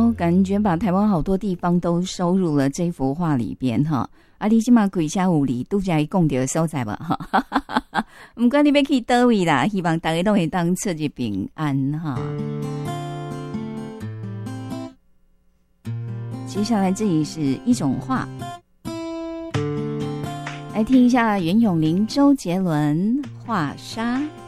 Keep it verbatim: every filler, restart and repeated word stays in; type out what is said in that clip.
哦，感觉把台湾好多地方都收入了这幅画里边哈。啊，你现在几下有离度假一共的所在吧哈？不管你要去哪位啦，希望大家都会当出入平安哈。接下来这里是一种画，来听一下袁咏琳、周杰伦《画沙》。